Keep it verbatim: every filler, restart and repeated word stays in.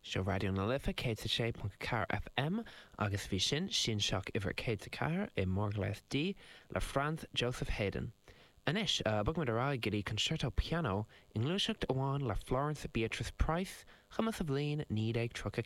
Seo radio na lifa cé a sé pont car F M agus bhí sin sin seach iver cé a car i Morglaith D le Franz Joseph Haydn. Anis, uh, bug me ará gidí concerto piano in glúiseacht amháin le Florence Beatrice Price chamas a bhlín ní ag tro